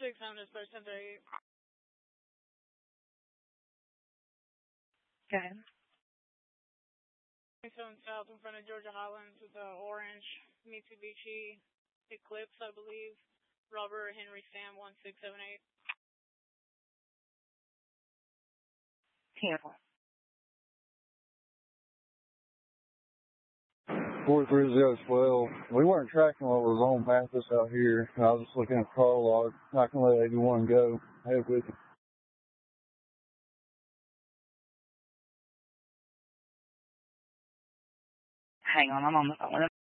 167 dispatch 1038. Okay. 27 South in front of Georgia Highlands with the orange Mitsubishi Eclipse, I believe. Robert Henry Sam 1678. Cancel. 43012. We weren't tracking what was on past us out here. I was just looking at the car log. Not going to let 81 go. Head with you. Hang on, I'm on the phone.